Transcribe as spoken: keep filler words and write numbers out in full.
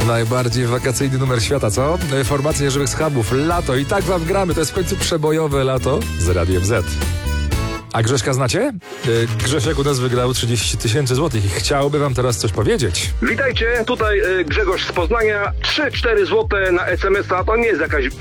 Najbardziej wakacyjny numer świata, co? Formacja Nieżywych Schabów. Lato. I tak wam gramy. To jest w końcu przebojowe lato z Radiem Z. A Grześka znacie? Grzesiek u nas wygrał trzydzieści tysięcy złotych i chciałby wam teraz coś powiedzieć. Witajcie, tutaj y, Grzegorz z Poznania. trzy cztery złote na es em es a to nie jest jakaś